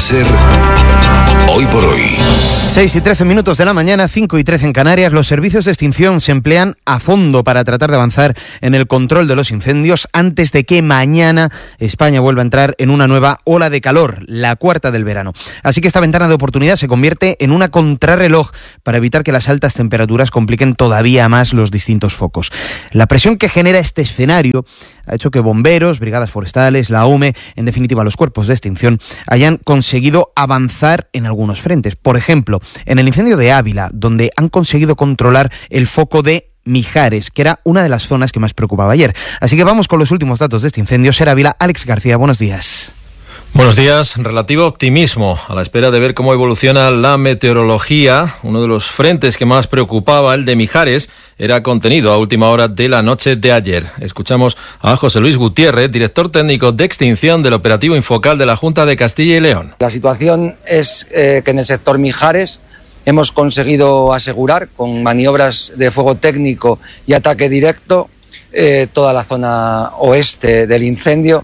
SER, hoy por hoy. 6:13 de la mañana, 5:13 en Canarias. Los servicios de extinción se emplean a fondo para tratar de avanzar en el control de los incendios antes de que mañana España vuelva a entrar en una nueva ola de calor, la cuarta del verano. Así que esta ventana de oportunidad se convierte en una contrarreloj para evitar que las altas temperaturas compliquen todavía más los distintos focos. La presión que genera este escenario ha hecho que bomberos, brigadas forestales, la UME, en definitiva los cuerpos de extinción, hayan conseguido avanzar en algunos frentes. Por ejemplo, en el incendio de Ávila, donde han conseguido controlar el foco de Mijares, que era una de las zonas que más preocupaba ayer. Así que vamos con los últimos datos de este incendio. SER Ávila, Alex García, buenos días. Buenos días. Relativo optimismo a la espera de ver cómo evoluciona la meteorología. Uno de los frentes que más preocupaba, el de Mijares, era contenido a última hora de la noche de ayer. Escuchamos a José Luis Gutiérrez, director técnico de extinción del operativo Infocal de la Junta de Castilla y León. La situación es que en el sector Mijares hemos conseguido asegurar, con maniobras de fuego técnico y ataque directo, toda la zona oeste del incendio.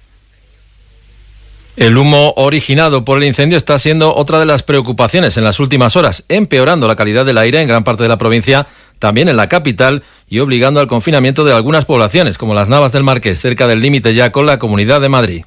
El humo originado por el incendio está siendo otra de las preocupaciones en las últimas horas, empeorando la calidad del aire en gran parte de la provincia, también en la capital, y obligando al confinamiento de algunas poblaciones, como las Navas del Marqués, cerca del límite ya con la Comunidad de Madrid.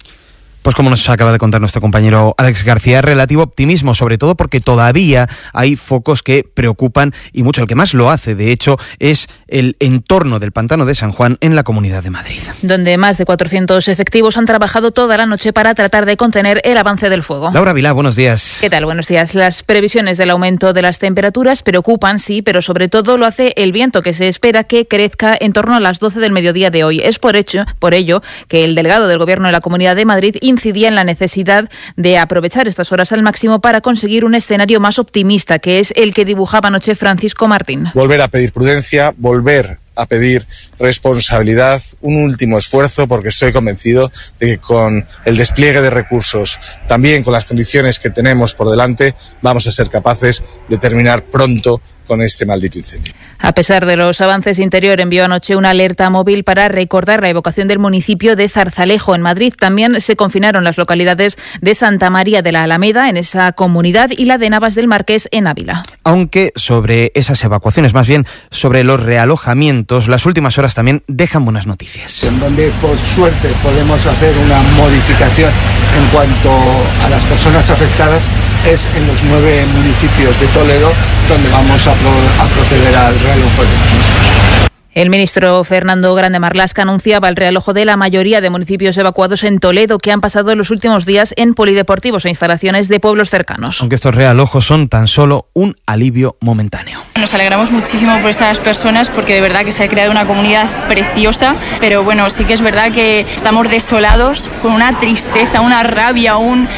Pues como nos acaba de contar nuestro compañero Alex García, relativo optimismo, sobre todo porque todavía hay focos que preocupan y mucho. El que más lo hace, de hecho, es el entorno del pantano de San Juan en la Comunidad de Madrid, donde más de 400 efectivos han trabajado toda la noche para tratar de contener el avance del fuego. Laura Vilá, buenos días. ¿Qué tal? Buenos días. Las previsiones del aumento de las temperaturas preocupan, sí, pero sobre todo lo hace el viento, que se espera que crezca en torno a las 12 del mediodía de hoy. Es por ello que el delegado del Gobierno de la Comunidad de Madrid incidía en la necesidad de aprovechar estas horas al máximo para conseguir un escenario más optimista, que es el que dibujaba anoche Francisco Martín. Volver a pedir prudencia, volver a pedir responsabilidad, un último esfuerzo, porque estoy convencido de que con el despliegue de recursos, también con las condiciones que tenemos por delante, vamos a ser capaces de terminar pronto con este maldito incendio. A pesar de los avances, Interior envió anoche una alerta móvil para recordar la evacuación del municipio de Zarzalejo, en Madrid. También se confinaron las localidades de Santa María de la Alameda, en esa comunidad, y la de Navas del Marqués, en Ávila. Aunque sobre esas evacuaciones, más bien sobre los realojamientos, las últimas horas también dejan buenas noticias. En donde, por suerte, podemos hacer una modificación en cuanto a las personas afectadas es en los 9 municipios de Toledo, donde vamos a proceder al realojo de los mismos. El ministro Fernando Grande Marlaska anunciaba el realojo de la mayoría de municipios evacuados en Toledo, que han pasado los últimos días en polideportivos e instalaciones de pueblos cercanos. Aunque estos realojos son tan solo un alivio momentáneo. Nos alegramos muchísimo por esas personas, porque de verdad que se ha creado una comunidad preciosa, pero bueno, sí que es verdad que estamos desolados, con una tristeza, una rabia,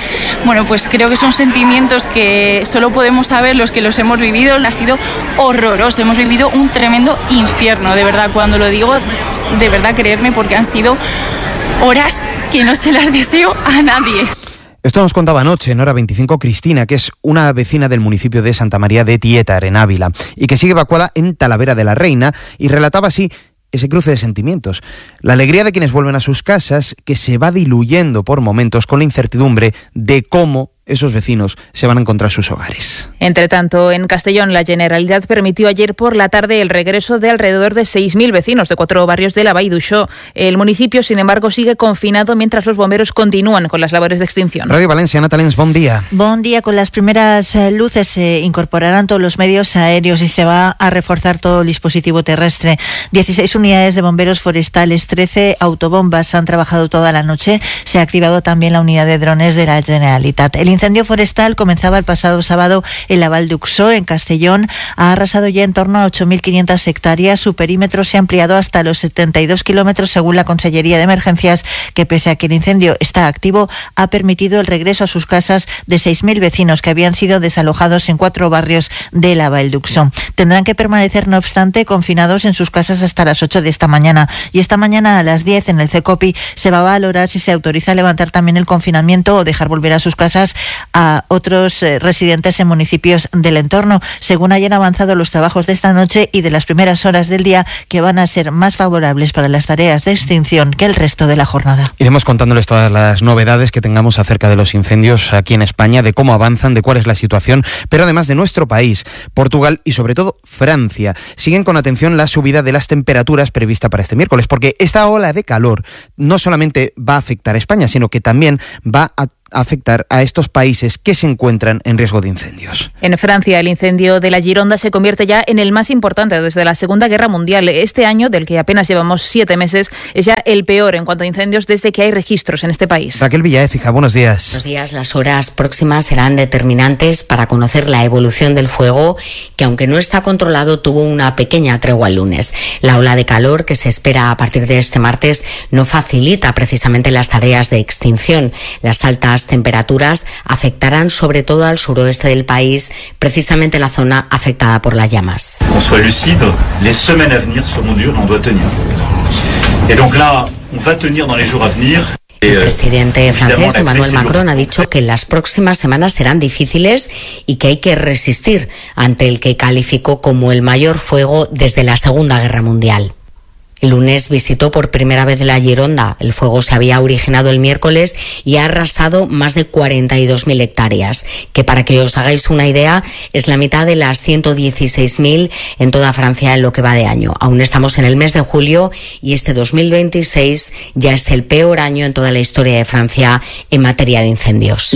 pues creo que son sentimientos que solo podemos saber los que los hemos vivido. Ha sido horroroso, hemos vivido un tremendo infierno, de verdad, cuando lo digo, de verdad creerme, porque han sido horas que no se las deseo a nadie. Esto nos contaba anoche en Hora 25 Cristina, que es una vecina del municipio de Santa María de Tietar, en Ávila, y que sigue evacuada en Talavera de la Reina, y relataba así ese cruce de sentimientos. La alegría de quienes vuelven a sus casas, que se va diluyendo por momentos con la incertidumbre de cómo esos vecinos se van a encontrar sus hogares. Entre tanto, en Castellón, la Generalitat permitió ayer por la tarde el regreso de alrededor de 6.000 vecinos de 4 barrios de la Vall d'Uixó. El municipio, sin embargo, sigue confinado mientras los bomberos continúan con las labores de extinción. Radio Valencia, Natalens, buen día. Buen día. Con las primeras luces se incorporarán todos los medios aéreos y se va a reforzar todo el dispositivo terrestre. 16 unidades de bomberos forestales, 13 autobombas han trabajado toda la noche. Se ha activado también la unidad de drones de la Generalitat. El incendio forestal comenzaba el pasado sábado en la Vall d'Uixó, en Castellón. Ha arrasado ya en torno a 8.500 hectáreas. Su perímetro se ha ampliado hasta los 72 kilómetros, según la Consellería de Emergencias, que pese a que el incendio está activo, ha permitido el regreso a sus casas de 6.000 vecinos que habían sido desalojados en 4 barrios de la Vall d'Uixó. Tendrán que permanecer, no obstante, confinados en sus casas hasta las 8 de esta mañana. Y esta mañana a las 10 en el CECOPI se va a valorar si se autoriza levantar también el confinamiento o dejar volver a sus casas a otros residentes en municipios del entorno, según hayan avanzado los trabajos de esta noche y de las primeras horas del día, que van a ser más favorables para las tareas de extinción que el resto de la jornada. Iremos contándoles todas las novedades que tengamos acerca de los incendios aquí en España, de cómo avanzan, de cuál es la situación, pero además de nuestro país, Portugal y sobre todo Francia. Siguen con atención la subida de las temperaturas prevista para este miércoles, porque esta ola de calor no solamente va a afectar a España, sino que también va a afectar a estos países que se encuentran en riesgo de incendios. En Francia, el incendio de la Gironda se convierte ya en el más importante desde la Segunda Guerra Mundial. Este año, del que apenas llevamos 7 meses, es ya el peor en cuanto a incendios desde que hay registros en este país. Raquel Villaécija, buenos días. Buenos días. Las horas próximas serán determinantes para conocer la evolución del fuego, que aunque no está controlado, tuvo una pequeña tregua el lunes. La ola de calor que se espera a partir de este martes no facilita precisamente las tareas de extinción. Las altas temperaturas afectarán sobre todo al suroeste del país, precisamente la zona afectada por las llamas. Qu'on soit lucide, les semaines à venir seront dures, on doit tenir. Et donc là, on va tenir dans les jours à venir. El presidente francés Emmanuel Macron ha dicho que las próximas semanas serán difíciles y que hay que resistir ante el que calificó como el mayor fuego desde la Segunda Guerra Mundial. El lunes visitó por primera vez la Gironda. El fuego se había originado el miércoles y ha arrasado más de 42.000 hectáreas, que para que os hagáis una idea es la mitad de las 116.000 en toda Francia en lo que va de año. Aún estamos en el mes de julio y este 2026 ya es el peor año en toda la historia de Francia en materia de incendios.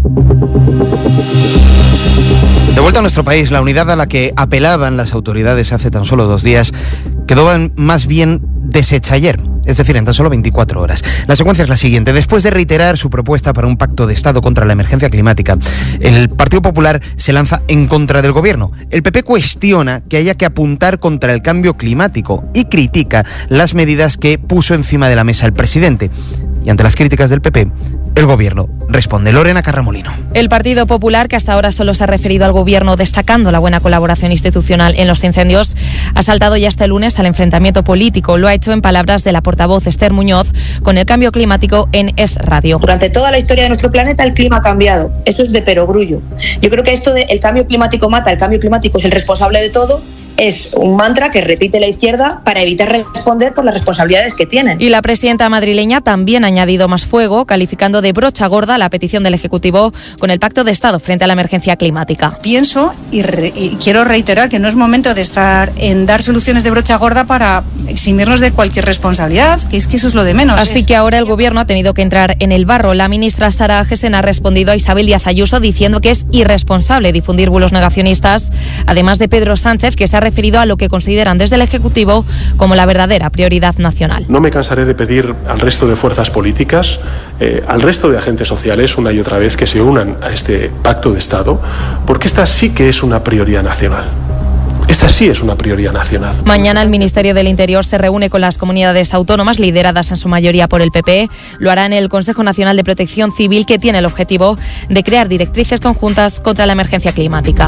De vuelta a nuestro país, la unidad a la que apelaban las autoridades hace tan solo 2 días quedó más bien deshecha ayer, es decir, en tan solo 24 horas. La secuencia es la siguiente. Después de reiterar su propuesta para un pacto de Estado contra la emergencia climática, el Partido Popular se lanza en contra del gobierno. El PP cuestiona que haya que apuntar contra el cambio climático y critica las medidas que puso encima de la mesa el presidente. Y ante las críticas del PP, el gobierno responde. Lorena Carramolino. El Partido Popular, que hasta ahora solo se ha referido al gobierno destacando la buena colaboración institucional en los incendios, ha saltado ya este lunes al enfrentamiento político. Lo ha hecho en palabras de la portavoz Esther Muñoz con el cambio climático en Es Radio. Durante toda la historia de nuestro planeta el clima ha cambiado. Eso es de perogrullo. Yo creo que esto de el cambio climático mata, el cambio climático es el responsable de todo, es un mantra que repite la izquierda para evitar responder por las responsabilidades que tienen. Y la presidenta madrileña también ha añadido más fuego, calificando de brocha gorda la petición del Ejecutivo con el Pacto de Estado frente a la emergencia climática. Pienso y quiero reiterar que no es momento de estar en dar soluciones de brocha gorda para eximirnos de cualquier responsabilidad, que es que eso es lo de menos. Así que ahora el Gobierno ha tenido que entrar en el barro. La ministra Sara Agesen ha respondido a Isabel Díaz Ayuso diciendo que es irresponsable difundir bulos negacionistas, además de Pedro Sánchez, que se ha referido a lo que consideran desde el Ejecutivo como la verdadera prioridad nacional. No me cansaré de pedir al resto de fuerzas políticas, al resto de agentes sociales, una y otra vez, que se unan a este pacto de Estado, porque esta sí que es una prioridad nacional. Esta sí es una prioridad nacional. Mañana el Ministerio del Interior se reúne con las comunidades autónomas, lideradas en su mayoría por el PP. Lo hará en el Consejo Nacional de Protección Civil, que tiene el objetivo de crear directrices conjuntas contra la emergencia climática.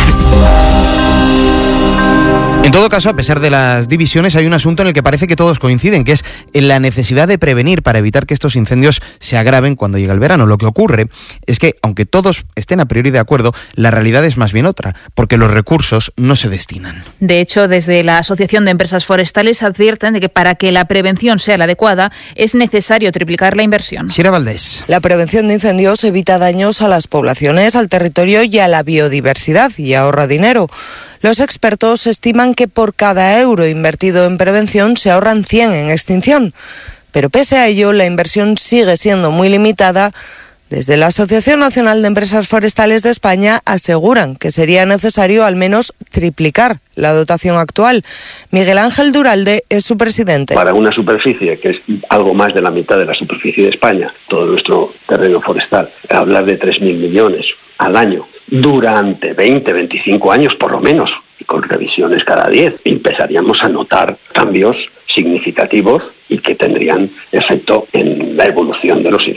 En todo caso, a pesar de las divisiones, hay un asunto en el que parece que todos coinciden, que es en la necesidad de prevenir para evitar que estos incendios se agraven cuando llega el verano. Lo que ocurre es que, aunque todos estén a priori de acuerdo, la realidad es más bien otra, porque los recursos no se destinan. De hecho, desde la Asociación de Empresas Forestales advierten de que para que la prevención sea la adecuada es necesario triplicar la inversión. Sira Valdés. La prevención de incendios evita daños a las poblaciones, al territorio y a la biodiversidad y ahorra dinero. Los expertos estiman que por cada euro invertido en prevención se ahorran 100 en extinción. Pero pese a ello, la inversión sigue siendo muy limitada. Desde la Asociación Nacional de Empresas Forestales de España aseguran que sería necesario al menos triplicar la dotación actual. Miguel Ángel Duralde es su presidente. Para una superficie que es algo más de la mitad de la superficie de España, todo nuestro terreno forestal, hablar de 3.000 millones al año, durante 20, 25 años por lo menos, y con revisiones cada 10, empezaríamos a notar cambios significativos y que tendrían efecto en la evolución de los incendios.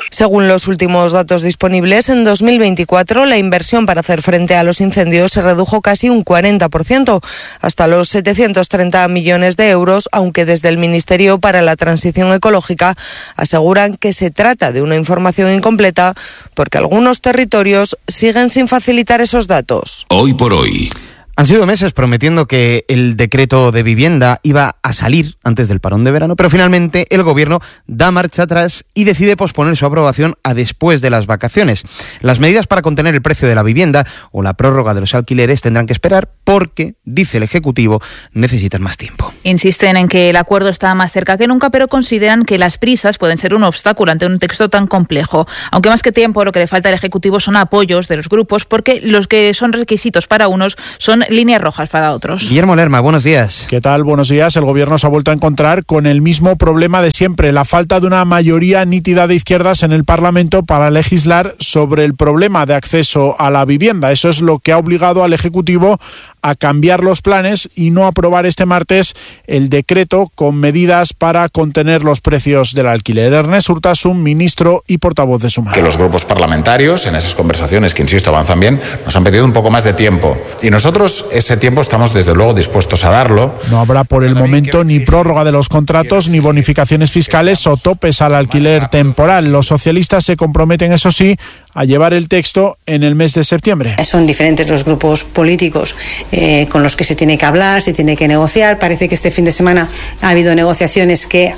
Según los últimos datos disponibles, en 2024 la inversión para hacer frente a los incendios se redujo casi un 40%, hasta los 730 millones de euros, aunque desde el Ministerio para la Transición Ecológica aseguran que se trata de una información incompleta porque algunos territorios siguen sin facilitar esos datos. Hoy por hoy. Han sido meses prometiendo que el decreto de vivienda iba a salir antes del parón de verano, pero finalmente el Gobierno da marcha atrás y decide posponer su aprobación a después de las vacaciones. Las medidas para contener el precio de la vivienda o la prórroga de los alquileres tendrán que esperar porque, dice el Ejecutivo, necesitan más tiempo. Insisten en que el acuerdo está más cerca que nunca, pero consideran que las prisas pueden ser un obstáculo ante un texto tan complejo. Aunque más que tiempo, lo que le falta al Ejecutivo son apoyos de los grupos, porque los que son requisitos para unos son líneas rojas para otros. Guillermo Lerma, buenos días. ¿Qué tal? Buenos días. El Gobierno se ha vuelto a encontrar con el mismo problema de siempre, la falta de una mayoría nítida de izquierdas en el Parlamento para legislar sobre el problema de acceso a la vivienda. Eso es lo que ha obligado al Ejecutivo a cambiar los planes y no aprobar este martes el decreto con medidas para contener los precios del alquiler. Ernest Urtasun, ministro y portavoz de Sumar. Que los grupos parlamentarios, en esas conversaciones que, insisto, avanzan bien, nos han pedido un poco más de tiempo. Y nosotros ese tiempo estamos, desde luego, dispuestos a darlo. No habrá por el momento ni prórroga de los contratos, ni bonificaciones fiscales o topes al alquiler temporal. Los socialistas se comprometen, eso sí, a llevar el texto en el mes de septiembre. Son diferentes los grupos políticos con los que se tiene que hablar, se tiene que negociar. Parece que este fin de semana ha habido negociaciones que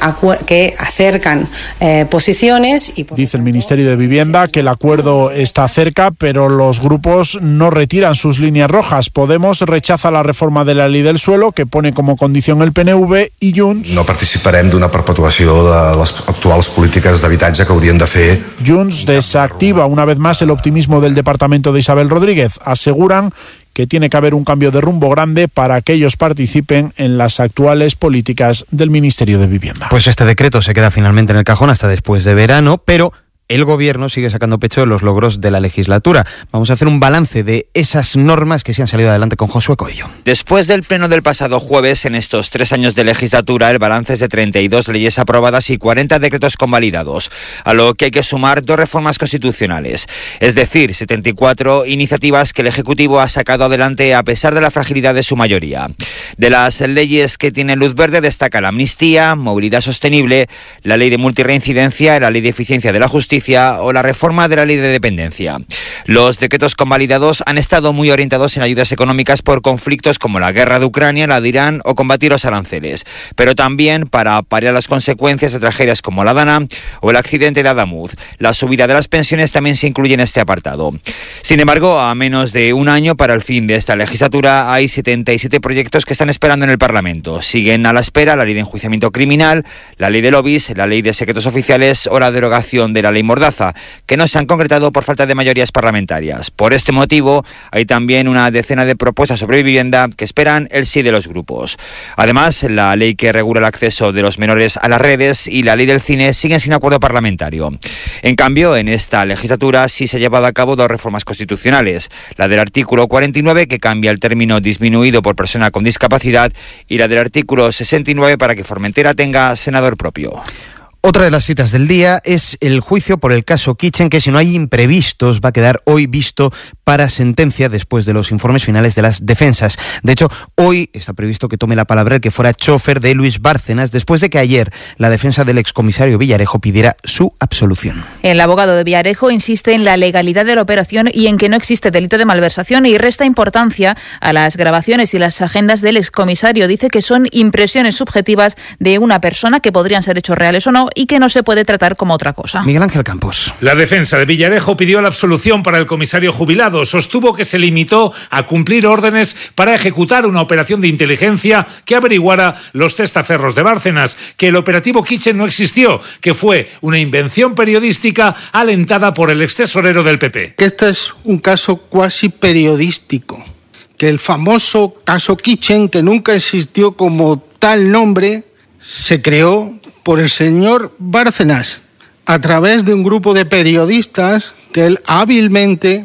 acercan posiciones. Dice el Ministerio de Vivienda que el acuerdo está cerca, pero los grupos no retiran sus líneas rojas. Podemos rechaza la reforma de la ley del suelo, que pone como condición el PNV, i Junts... No participarem d'una perpetuació de les actuals polítiques d'habitatge que haurien de fer. Junts desactiva una vez más el optimismo del departamento de Isabel Rodríguez. Aseguran que tiene que haber un cambio de rumbo grande para que ellos participen en las actuales políticas del Ministerio de Vivienda. Pues este decreto se queda finalmente en el cajón hasta después de verano, pero el Gobierno sigue sacando pecho de los logros de la legislatura. Vamos a hacer un balance de esas normas que sí han salido adelante con Josué Coello. Después del pleno del pasado jueves, en estos 3 años de legislatura, el balance es de 32 leyes aprobadas y 40 decretos convalidados, a lo que hay que sumar 2 reformas constitucionales. Es decir, 74 iniciativas que el Ejecutivo ha sacado adelante a pesar de la fragilidad de su mayoría. De las leyes que tienen luz verde destaca la amnistía, movilidad sostenible, la ley de multirreincidencia, la ley de eficiencia de la justicia o la reforma de la ley de dependencia. Los decretos convalidados han estado muy orientados en ayudas económicas por conflictos como la guerra de Ucrania, la de Irán o combatir los aranceles, pero también para paliar las consecuencias de tragedias como la Dana o el accidente de Adamuz. La subida de las pensiones también se incluye en este apartado. Sin embargo, a menos de un año para el fin de esta legislatura, hay 77 proyectos que están esperando en el Parlamento. Siguen a la espera la ley de enjuiciamiento criminal, la ley de lobbies, la ley de secretos oficiales o la derogación de la ley Mordaza, que no se han concretado por falta de mayorías parlamentarias. Por este motivo, hay también una decena de propuestas sobre vivienda que esperan el sí de los grupos. Además, la ley que regula el acceso de los menores a las redes y la ley del cine siguen sin acuerdo parlamentario. En cambio, en esta legislatura sí se han llevado a cabo 2 reformas constitucionales, la del artículo 49, que cambia el término disminuido por persona con discapacidad, y la del artículo 69 para que Formentera tenga senador propio. Otra de las citas del día es el juicio por el caso Kitchen, que si no hay imprevistos va a quedar hoy visto para sentencia después de los informes finales de las defensas. De hecho, hoy está previsto que tome la palabra el que fuera chofer de Luis Bárcenas, después de que ayer la defensa del excomisario Villarejo pidiera su absolución. El abogado de Villarejo insiste en la legalidad de la operación y en que no existe delito de malversación y resta importancia a las grabaciones y las agendas del excomisario. Dice que son impresiones subjetivas de una persona que podrían ser hechos reales o no, y que no se puede tratar como otra cosa. Miguel Ángel Campos. La defensa de Villarejo pidió la absolución para el comisario jubilado. Sostuvo que se limitó a cumplir órdenes para ejecutar una operación de inteligencia que averiguara los testaferros de Bárcenas, que el operativo Kitchen no existió, que fue una invención periodística alentada por el extesorero del PP. Que este es un caso cuasi periodístico, que el famoso caso Kitchen, que nunca existió como tal nombre, se creó por el señor Bárcenas a través de un grupo de periodistas que él hábilmente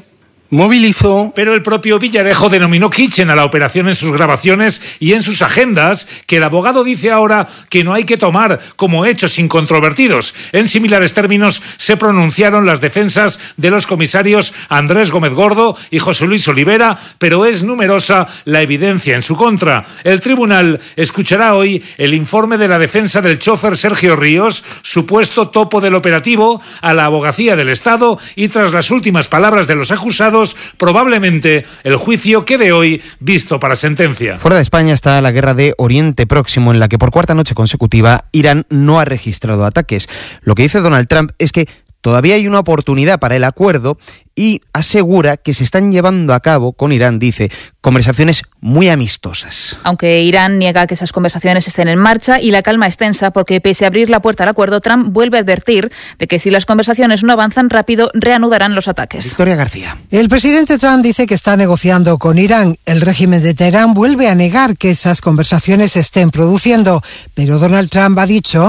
movilizó. Pero el propio Villarejo denominó kitchen a la operación en sus grabaciones y en sus agendas, que el abogado dice ahora que no hay que tomar como hechos incontrovertidos. En similares términos se pronunciaron las defensas de los comisarios Andrés Gómez Gordo y José Luis Olivera, pero es numerosa la evidencia en su contra. El tribunal escuchará hoy el informe de la defensa del chofer Sergio Ríos, supuesto topo del operativo, a la abogacía del Estado, y tras las últimas palabras de los acusados, probablemente el juicio quede hoy visto para sentencia. Fuera de España está la guerra de Oriente Próximo, en la que por cuarta noche consecutiva Irán no ha registrado ataques. Lo que dice Donald Trump es que todavía hay una oportunidad para el acuerdo y asegura que se están llevando a cabo con Irán, dice, conversaciones muy amistosas. Aunque Irán niega que esas conversaciones estén en marcha y la calma es tensa porque pese a abrir la puerta al acuerdo, Trump vuelve a advertir de que si las conversaciones no avanzan rápido, reanudarán los ataques. Victoria García. El presidente Trump dice que está negociando con Irán. El régimen de Teherán vuelve a negar que esas conversaciones se estén produciendo, pero Donald Trump ha dicho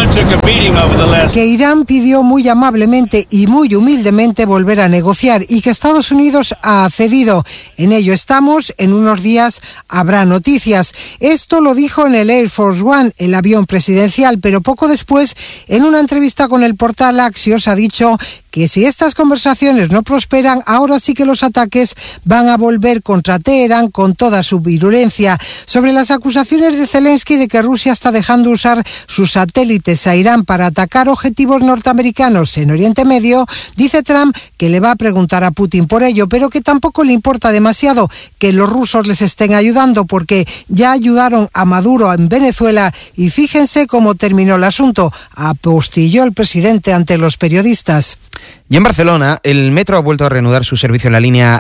que Irán pidió muy amablemente y muy humildemente volver a negociar y que Estados Unidos ha cedido. En ello estamos, en unos días habrá noticias. Esto lo dijo en el Air Force One, el avión presidencial, pero poco después, en una entrevista con el portal Axios, ha dicho que si estas conversaciones no prosperan, ahora sí que los ataques van a volver contra Teherán con toda su virulencia. Sobre las acusaciones de Zelensky de que Rusia está dejando usar sus satélites a Irán para atacar objetivos norteamericanos en Oriente Medio, dice Trump que le va a preguntar a Putin por ello, pero que tampoco le importa demasiado que los rusos les estén ayudando porque ya ayudaron a Maduro en Venezuela y fíjense cómo terminó el asunto, apostilló el presidente ante los periodistas. Y en Barcelona, el metro ha vuelto a reanudar su servicio en la línea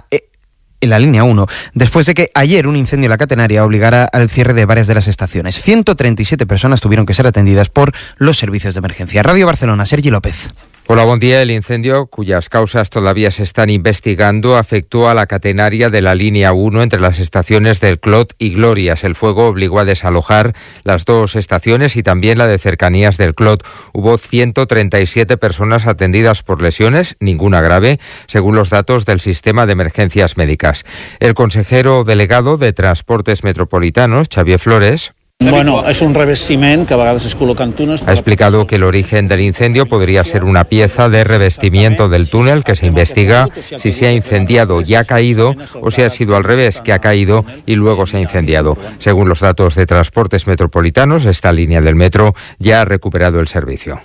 1, después de que ayer un incendio en la catenaria obligara al cierre de varias de las estaciones. 137 personas tuvieron que ser atendidas por los servicios de emergencia. Radio Barcelona, Sergi López. Hola, buen día. El incendio, cuyas causas todavía se están investigando, afectó a la catenaria de la línea 1 entre las estaciones del Clot y Glorias. El fuego obligó a desalojar las dos estaciones y también la de cercanías del Clot. Hubo 137 personas atendidas por lesiones, ninguna grave, según los datos del sistema de emergencias médicas. El consejero delegado de Transportes Metropolitanos, Xavier Flores, Bueno, es un revestiment que a vegades es col·loquen túnels. Ha explicado que el origen del incendio podría ser una pieza de revestimiento del túnel que se investiga si se ha incendiado y ha caído o si ha sido al revés, que ha caído y luego se ha incendiado. Según los datos de Transportes Metropolitanos, esta línea del metro ya ha recuperado el servicio.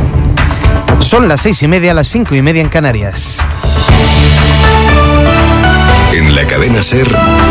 Son las 6:30, las 5:30 en Canarias. En la cadena SER,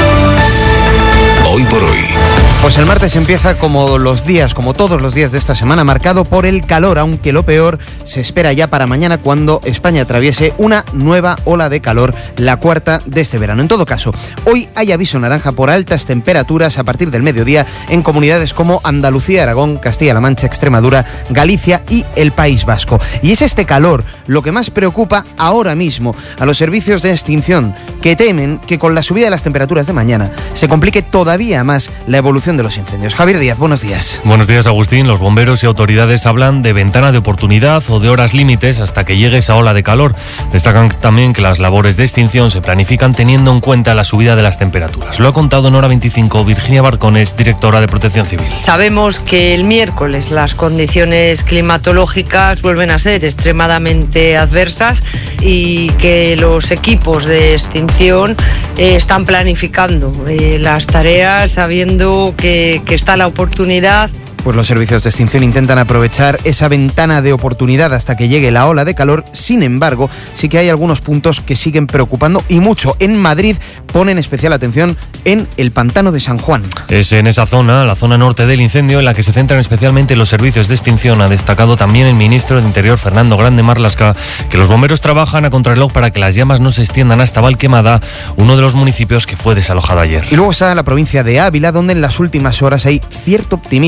Hoy por Hoy. Pues el martes empieza como todos los días de esta semana, marcado por el calor, aunque lo peor se espera ya para mañana cuando España atraviese una nueva ola de calor, la cuarta de este verano. En todo caso, hoy hay aviso naranja por altas temperaturas a partir del mediodía en comunidades como Andalucía, Aragón, Castilla-La Mancha, Extremadura, Galicia y el País Vasco. Y es este calor lo que más preocupa ahora mismo a los servicios de extinción, que temen que con la subida de las temperaturas de mañana se complique todavía más la evolución de los incendios. Javier Díaz, buenos días. Buenos días, Agustín. Los bomberos y autoridades hablan de ventana de oportunidad o de horas límites hasta que llegue esa ola de calor. Destacan también que las labores de extinción se planifican teniendo en cuenta la subida de las temperaturas. Lo ha contado en Hora 25 Virginia Barcones, directora de Protección Civil. Sabemos que el miércoles las condiciones climatológicas vuelven a ser extremadamente adversas y que los equipos de extinción están planificando las tareas sabiendo que está la oportunidad. Pues los servicios de extinción intentan aprovechar esa ventana de oportunidad hasta que llegue la ola de calor. Sin embargo, sí que hay algunos puntos que siguen preocupando y mucho. En Madrid ponen especial atención en el pantano de San Juan. Es en esa zona, la zona norte del incendio, en la que se centran especialmente los servicios de extinción. Ha destacado también el ministro de Interior, Fernando Grande Marlaska, que los bomberos trabajan a contrarreloj para que las llamas no se extiendan hasta Valquemada, uno de los municipios que fue desalojado ayer. Y luego está la provincia de Ávila, donde en las últimas horas hay cierto optimismo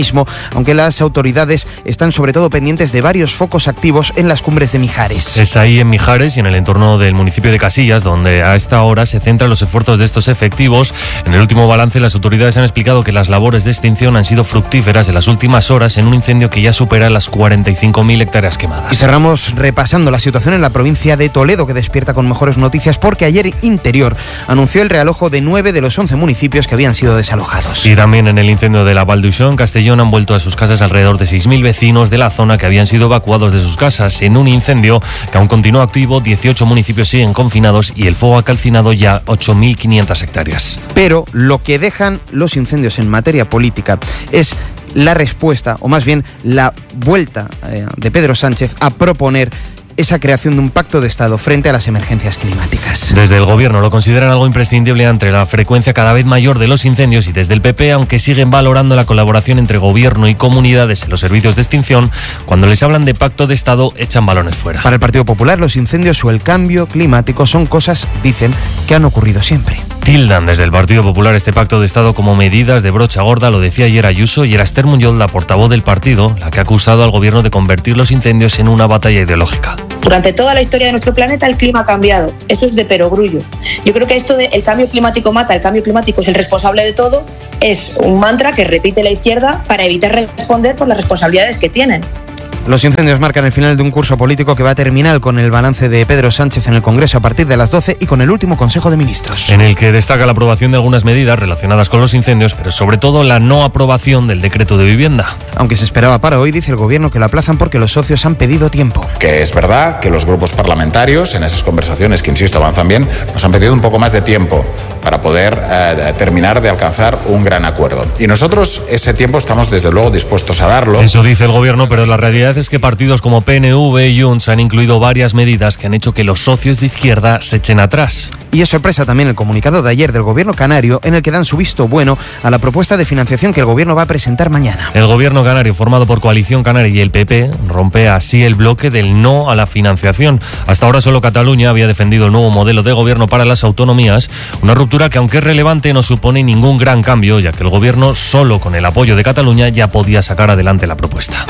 aunque las autoridades están sobre todo pendientes de varios focos activos en las cumbres de Mijares. Es ahí en Mijares y en el entorno del municipio de Casillas donde a esta hora se centran los esfuerzos de estos efectivos. En el último balance, las autoridades han explicado que las labores de extinción han sido fructíferas en las últimas horas en un incendio que ya supera las 45.000 hectáreas quemadas. Y cerramos repasando la situación en la provincia de Toledo, que despierta con mejores noticias porque ayer Interior anunció el realojo de 9 de los 11 municipios que habían sido desalojados. Y también en el incendio de la Val d'Uixó, en Castellón, han vuelto a sus casas alrededor de 6.000 vecinos de la zona que habían sido evacuados de sus casas. En un incendio que aún continúa activo, 18 municipios siguen confinados y el fuego ha calcinado ya 8.500 hectáreas. Pero lo que dejan los incendios en materia política es la respuesta, o más bien la vuelta de Pedro Sánchez a proponer esa creación de un pacto de Estado frente a las emergencias climáticas. Desde el Gobierno lo consideran algo imprescindible ante la frecuencia cada vez mayor de los incendios y desde el PP, aunque siguen valorando la colaboración entre Gobierno y comunidades en los servicios de extinción, cuando les hablan de pacto de Estado echan balones fuera. Para el Partido Popular, los incendios o el cambio climático son cosas, dicen, que han ocurrido siempre. Tildan desde el Partido Popular este pacto de Estado como medidas de brocha gorda, lo decía ayer Ayuso, y era Esther Muñoz, la portavoz del partido, la que ha acusado al Gobierno de convertir los incendios en una batalla ideológica. Durante toda la historia de nuestro planeta el clima ha cambiado, eso es de perogrullo. Yo creo que esto de el cambio climático mata, el cambio climático es el responsable de todo, es un mantra que repite la izquierda para evitar responder por las responsabilidades que tienen. Los incendios marcan el final de un curso político que va a terminar con el balance de Pedro Sánchez en el Congreso a partir de las 12 y con el último Consejo de Ministros. En el que destaca la aprobación de algunas medidas relacionadas con los incendios, pero sobre todo la no aprobación del decreto de vivienda. Aunque se esperaba para hoy, dice el Gobierno que lo aplazan porque los socios han pedido tiempo. Que es verdad que los grupos parlamentarios, en esas conversaciones que, insisto, avanzan bien, nos han pedido un poco más de tiempo para poder terminar de alcanzar un gran acuerdo. Y nosotros ese tiempo estamos desde luego dispuestos a darlo. Eso dice el Gobierno, pero la realidad es que partidos como PNV y Junts han incluido varias medidas que han hecho que los socios de izquierda se echen atrás. Y es sorpresa también el comunicado de ayer del Gobierno canario en el que dan su visto bueno a la propuesta de financiación que el Gobierno va a presentar mañana. El Gobierno canario, formado por Coalición Canaria y el PP, rompe así el bloque del no a la financiación. Hasta ahora solo Cataluña había defendido el nuevo modelo de gobierno para las autonomías, una ruptura que, aunque es relevante, no supone ningún gran cambio, ya que el Gobierno, solo con el apoyo de Cataluña, ya podía sacar adelante la propuesta.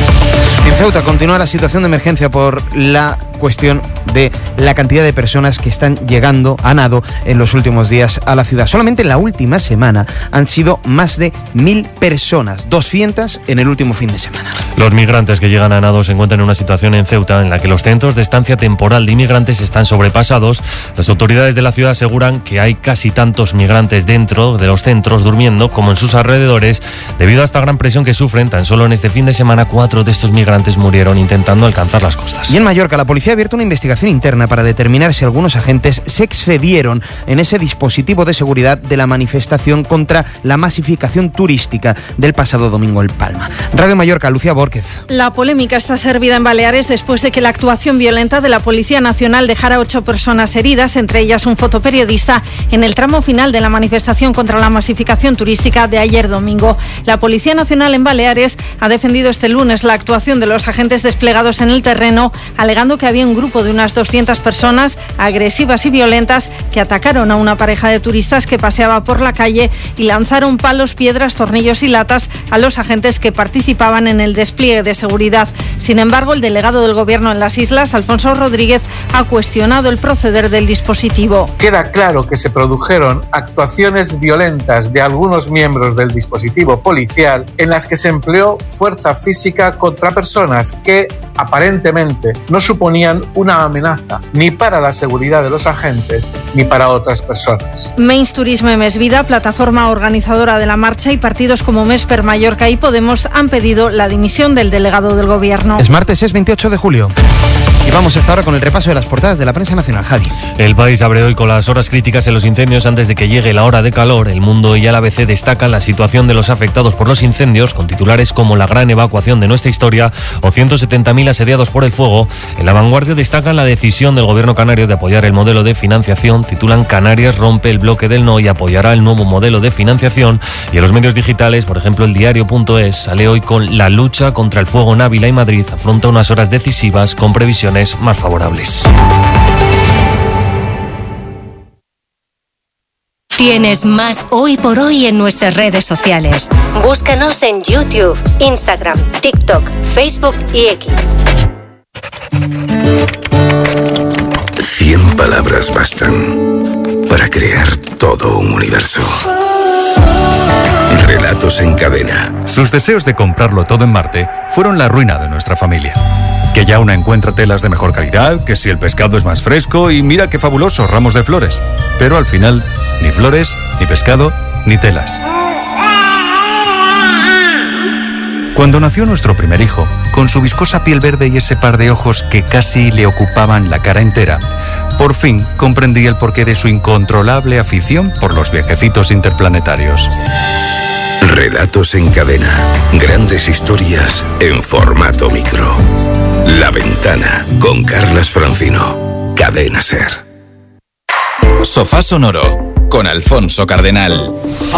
En Ceuta continúa la situación de emergencia por la cuestión de la cantidad de personas que están llegando a nado en los últimos días a la ciudad. Solamente en la última semana han sido más de 1.000 personas, 200 en el último fin de semana. Los migrantes que llegan a nado se encuentran en una situación en Ceuta en la que los centros de estancia temporal de inmigrantes están sobrepasados. Las autoridades de la ciudad aseguran que hay casi tantos migrantes dentro de los centros durmiendo como en sus alrededores. Debido a esta gran presión que sufren, tan solo en este fin de semana 4 de estos migrantes murieron intentando alcanzar las costas. Y en Mallorca, la policía ha abierto una investigación interna para determinar si algunos agentes se excedieron en ese dispositivo de seguridad de la manifestación contra la masificación turística del pasado domingo en Palma. Radio Mallorca, Lucía Bórquez. La polémica está servida en Baleares después de que la actuación violenta de la Policía Nacional dejara 8 personas heridas, entre ellas un fotoperiodista, en el tramo final de la manifestación contra la masificación turística de ayer domingo. La Policía Nacional en Baleares ha defendido este lunes la actuación de los agentes desplegados en el terreno, alegando que había un grupo de unas 200 personas agresivas y violentas que atacaron a una pareja de turistas que paseaba por la calle y lanzaron palos, piedras, tornillos y latas a los agentes que participaban en el despliegue de seguridad. Sin embargo, el delegado del Gobierno en las islas, Alfonso Rodríguez, ha cuestionado el proceder del dispositivo. Queda claro que se produjeron actuaciones violentas de algunos miembros del dispositivo policial en las que se empleó fuerza física contra personas que aparentemente no suponían una amenaza ni para la seguridad de los agentes ni para otras personas. Meins Turisme Més Vida, plataforma organizadora de la marcha, y partidos como Mesper, Mallorca y Podemos han pedido la dimisión del delegado del Gobierno. Es martes, es 28 de julio. Y vamos hasta ahora con el repaso de las portadas de la prensa nacional. Javi. El País abre hoy con las horas críticas en los incendios antes de que llegue la hora de calor. El Mundo y el ABC destacan la situación de los afectados por los incendios, con titulares como la gran evacuación de nuestra historia o 170.000 asediados por el fuego. En La Vanguardia destacan la decisión del Gobierno canario de apoyar el modelo de financiación. Titulan Canarias rompe el bloque del no y apoyará el nuevo modelo de financiación. Y en los medios digitales, por ejemplo, el diario.es sale hoy con la lucha contra el fuego en Ávila y Madrid. Afronta unas horas decisivas con previsiones más favorables. Tienes más Hoy por Hoy en nuestras redes sociales. Búscanos en YouTube, Instagram, TikTok, Facebook y X. 100 palabras bastan para crear todo un universo. Relatos en cadena. Sus deseos de comprarlo todo en Marte fueron la ruina de nuestra familia. Que ya una encuentra telas de mejor calidad, que si el pescado es más fresco y mira qué fabulosos ramos de flores. Pero al final, ni flores, ni pescado, ni telas. Cuando nació nuestro primer hijo, con su viscosa piel verde y ese par de ojos que casi le ocupaban la cara entera, por fin comprendí el porqué de su incontrolable afición por los viajecitos interplanetarios. Relatos en cadena. Grandes historias en formato micro. La Ventana, con Carlas Francino. Cadena SER. Sofá Sonoro, con Alfonso Cardenal.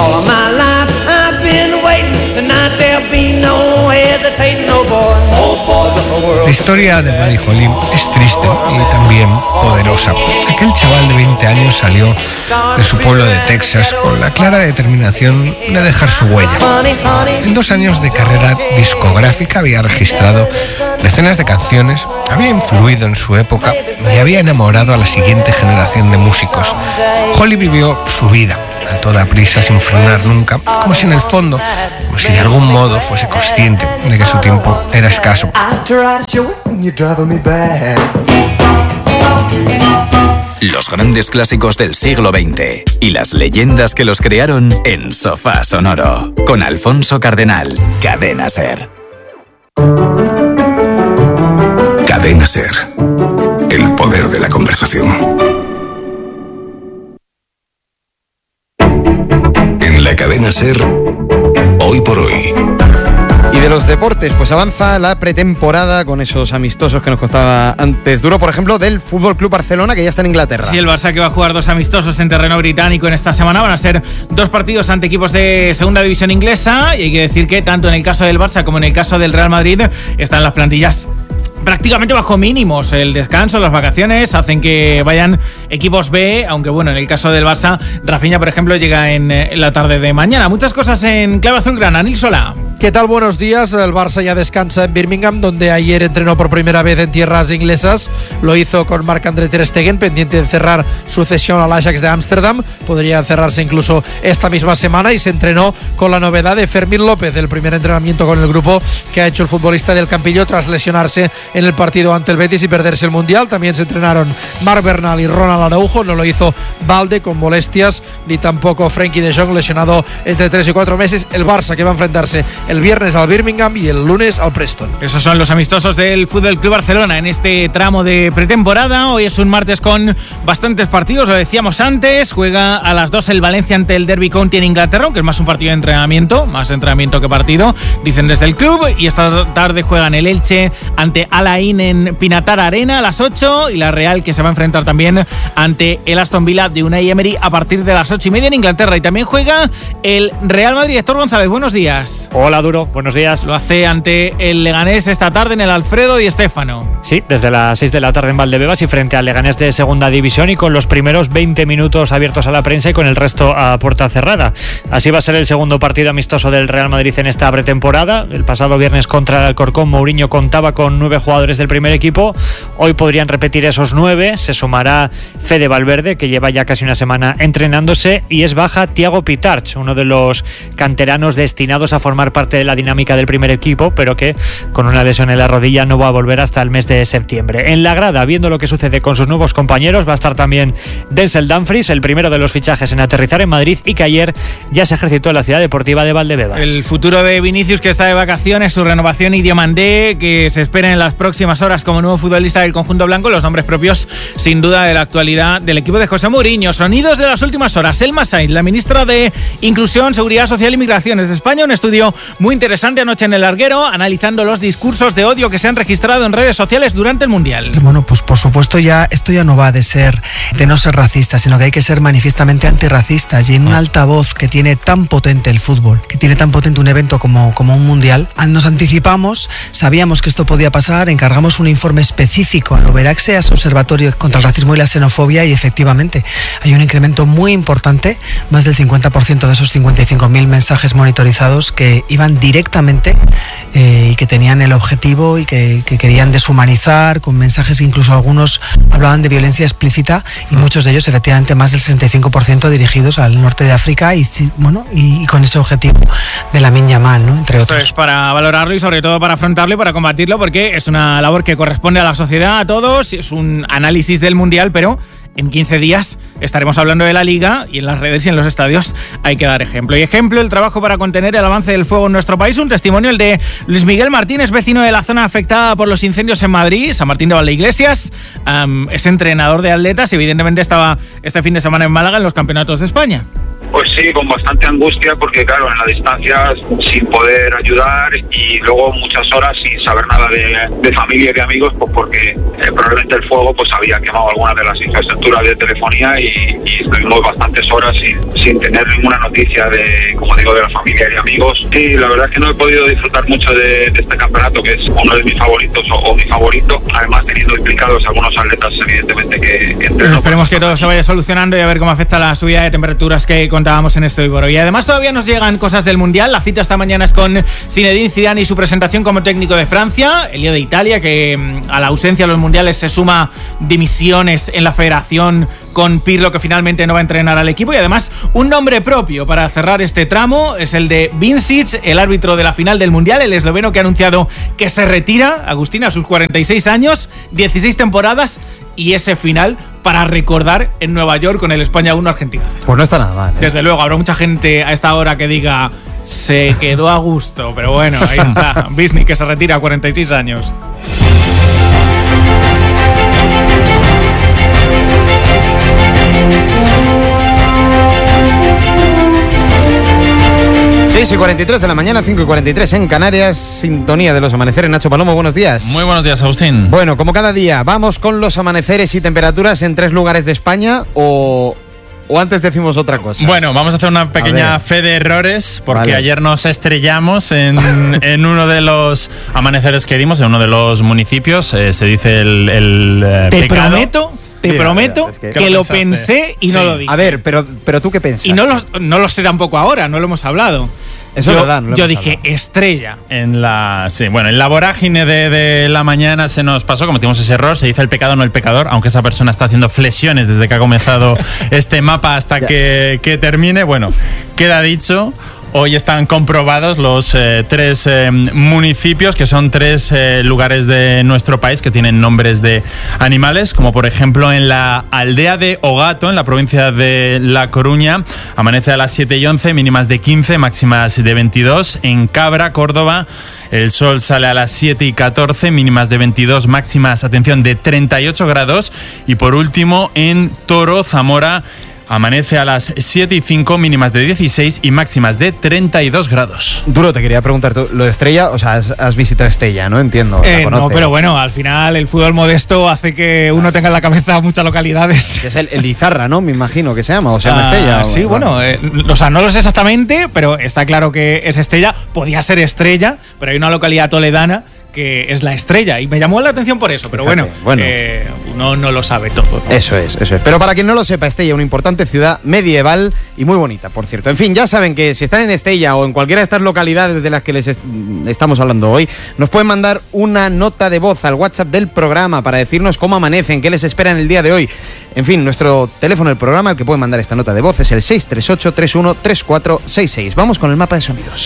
La historia de Buddy Holly es triste y también poderosa. Aquel chaval de 20 años salió de su pueblo de Texas con la clara determinación de dejar su huella. En 2 años de carrera discográfica había registrado decenas de canciones, había influido en su época y había enamorado a la siguiente generación de músicos. Holly vivió su vida a toda prisa, sin frenar nunca, como si en el fondo, como si de algún modo fuese consciente de que su tiempo era escaso. Los grandes clásicos del siglo XX y las leyendas que los crearon en Sofá Sonoro, con Alfonso Cardenal. Cadena SER. Cadena SER. El poder de la conversación. En la Cadena SER, Hoy por Hoy. Y de los deportes, pues avanza la pretemporada con esos amistosos que nos costaba antes duro, por ejemplo, del Fútbol Club Barcelona, que ya está en Inglaterra. Sí, el Barça que va a jugar 2 amistosos en terreno británico en esta semana. Van a ser 2 partidos ante equipos de segunda división inglesa, y hay que decir que tanto en el caso del Barça como en el caso del Real Madrid están las plantillas prácticamente bajo mínimos. El descanso, las vacaciones hacen que vayan equipos B, aunque bueno, en el caso del Barça, Rafinha, por ejemplo, llega en la tarde de mañana. Muchas cosas en clave azulgrana. Nil Solá. ¿Qué tal? Buenos días. El Barça ya descansa en Birmingham, donde ayer entrenó por primera vez en tierras inglesas. Lo hizo con Marc-André ter Stegen, pendiente de cerrar su cesión al Ajax de Ámsterdam. Podría cerrarse incluso esta misma semana, y se entrenó con la novedad de Fermín López, el primer entrenamiento con el grupo que ha hecho el futbolista del Campillo tras lesionarse en el partido ante el Betis y perderse el Mundial. También se entrenaron Marc Bernal y Ronald Araujo. No lo hizo Balde con molestias, ni tampoco Frenkie de Jong, lesionado entre 3 y 4 meses. El Barça que va a enfrentarse el viernes al Birmingham y el lunes al Preston. Esos son los amistosos del Fútbol Club Barcelona en este tramo de pretemporada. Hoy es un martes con bastantes partidos, lo decíamos antes. Juega a las 2 el Valencia ante el Derby County en Inglaterra, que es más un partido de entrenamiento, más entrenamiento que partido, dicen desde el club. Y esta tarde juegan el Elche ante Al Ain en Pinatar Arena a las 8, y la Real, que se va a enfrentar también ante el Aston Villa de Unai Emery a partir de las 8:30 en Inglaterra. Y también juega el Real Madrid. Héctor González, buenos días. Hola, Duro, buenos días. Lo hace ante el Leganés esta tarde en el Alfredo Di Stéfano. Sí, desde las 6 de la tarde en Valdebebas y frente al Leganés de segunda división, y con los primeros 20 minutos abiertos a la prensa y con el resto a puerta cerrada. Así va a ser el segundo partido amistoso del Real Madrid en esta pretemporada. El pasado viernes contra el Alcorcón, Mourinho contaba con 9 jugadores del primer equipo. Hoy podrían repetir esos 9. Se sumará Fede Valverde, que lleva ya casi una semana entrenándose, y es baja Thiago Pitarch, uno de los canteranos destinados a formar parte de la dinámica del primer equipo, pero que con una lesión en la rodilla no va a volver hasta el mes de septiembre. En la grada, viendo lo que sucede con sus nuevos compañeros, va a estar también Denzel Dumfries, el primero de los fichajes en aterrizar en Madrid y que ayer ya se ejercitó en la ciudad deportiva de Valdebebas. El futuro de Vinicius, que está de vacaciones, su renovación, y Diomandé, que se espera en las próximas horas como nuevo futbolista del conjunto blanco, los nombres propios sin duda de la actualidad del equipo de José Mourinho. Sonidos de las últimas horas. Selma Sainz, la ministra de Inclusión, Seguridad Social y Migraciones de España, un estudio muy interesante anoche en El Larguero, analizando los discursos de odio que se han registrado en redes sociales durante el Mundial. Bueno, pues por supuesto esto ya no va de no ser racista, sino que hay que ser manifiestamente antirracistas, y en un altavoz que tiene tan potente el fútbol, que tiene tan potente un evento como un Mundial, nos anticipamos, sabíamos que esto podía pasar, pasar encargamos un informe específico al Overaxe, a su Observatorio contra el Racismo y la Xenofobia, y efectivamente hay un incremento muy importante, más del 50% de esos 55.000 mensajes monitorizados que iban directamente y que tenían el objetivo y que querían deshumanizar, con mensajes que incluso algunos hablaban de violencia explícita, y muchos de ellos, efectivamente, más del 65% dirigidos al norte de África y con ese objetivo de Lamine Yamal, ¿no? Entre otros. Esto es para valorarlo y sobre todo para afrontarlo y para combatirlo, porque es una labor que corresponde a la sociedad, a todos, es un análisis del Mundial, pero en 15 días estaremos hablando de la Liga, y en las redes y en los estadios hay que dar ejemplo. Y ejemplo, el trabajo para contener el avance del fuego en nuestro país. Un testimonio, el de Luis Miguel Martínez, vecino de la zona afectada por los incendios en Madrid, San Martín de Valdeiglesias. Es entrenador de atletas y evidentemente estaba este fin de semana en Málaga en los campeonatos de España. Pues sí, con bastante angustia, porque claro, en la distancia, sin poder ayudar, y luego muchas horas sin saber nada de familia y de amigos, pues porque probablemente el fuego pues había quemado algunas de las infraestructuras de telefonía, y estuvimos bastantes horas sin tener ninguna noticia de la familia y de amigos. Y la verdad es que no he podido disfrutar mucho de este campeonato, que es uno de mis favoritos o mi favorito, además teniendo implicados algunos atletas evidentemente que entreno. Esperemos que todo se vaya solucionando y a ver cómo afecta la subida de temperaturas que contábamos en este Iboro. Y además todavía nos llegan cosas del Mundial. La cita esta mañana es con Zinedine Zidane y su presentación como técnico de Francia, el lío de Italia, que a la ausencia de los mundiales se suma dimisiones en la federación, con Pirlo, que finalmente no va a entrenar al equipo, y además un nombre propio para cerrar este tramo es el de Vincic, el árbitro de la final del Mundial, el esloveno que ha anunciado que se retira, Agustín, a sus 46 años, 16 temporadas y ese final para recordar en Nueva York con el España 1 Argentina 0. Pues no está nada mal, ¿eh? Desde luego, habrá mucha gente a esta hora que diga se quedó a gusto, pero bueno, ahí está, Vincic, que se retira a 46 años. Y 43 de la mañana, 5:43 en Canarias, sintonía de los amaneceres. Nacho Palomo, buenos días. Muy buenos días, Agustín. Bueno, como cada día, vamos con los amaneceres y temperaturas en 3 lugares de España, o antes decimos otra cosa. Bueno, vamos a hacer una pequeña fe de errores, porque ayer nos estrellamos en uno de los amaneceres que dimos, en uno de los municipios. Se dice el Te pecado. Te prometo que lo pensé y no lo dije. A ver, pero ¿tú qué piensas? Y no lo sé tampoco ahora, no lo hemos hablado. Eso es verdad. Yo dije estrella. En la vorágine de la mañana se nos pasó, cometimos ese error, se dice el pecado, no el pecador, aunque esa persona está haciendo flexiones desde que ha comenzado este mapa hasta que termine. Bueno, queda dicho. Hoy están comprobados los 3 municipios, que son 3 lugares de nuestro país que tienen nombres de animales, como por ejemplo en la aldea de Ogato, en la provincia de La Coruña, amanece a las 7:11, mínimas de 15, máximas de 22. En Cabra, Córdoba, el sol sale a las 7:14, mínimas de 22, máximas, atención, de 38 grados. Y por último, en Toro, Zamora, amanece a las 7:05, mínimas de 16 y máximas de 32 grados. Duro, te quería preguntar, ¿tú, lo de Estella, o sea, has visitado Estella, ¿no? Entiendo. No, pero bueno, al final el fútbol modesto hace que uno tenga en la cabeza muchas localidades. Es el Izarra, ¿no? Me imagino que se llama, o se llama Estella. Sí, bueno, o sea, no lo sé exactamente, pero está claro que es Estella. Podía ser Estrella, pero hay una localidad toledana que es La Estrella, y me llamó la atención por eso, pero bueno. Uno no lo sabe todo, ¿no? Eso es. Pero para quien no lo sepa, Estella, una importante ciudad medieval y muy bonita, por cierto. En fin, ya saben que si están en Estella o en cualquiera de estas localidades de las que les estamos hablando hoy, nos pueden mandar una nota de voz al WhatsApp del programa para decirnos cómo amanecen, qué les espera en el día de hoy. En fin, nuestro teléfono del programa, al que pueden mandar esta nota de voz, es el 638-313466. Vamos con el mapa de sonidos.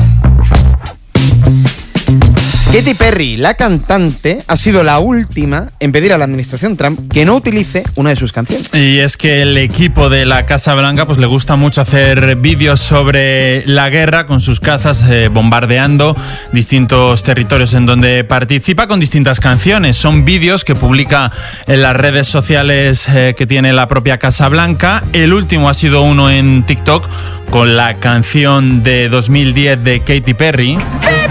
Katy Perry, la cantante, ha sido la última en pedir a la administración Trump que no utilice una de sus canciones. Y es que el equipo de la Casa Blanca pues le gusta mucho hacer vídeos sobre la guerra con sus cazas, bombardeando distintos territorios en donde participa con distintas canciones. Son vídeos que publica en las redes sociales que tiene la propia Casa Blanca. El último ha sido uno en TikTok con la canción de 2010 de Katy Perry.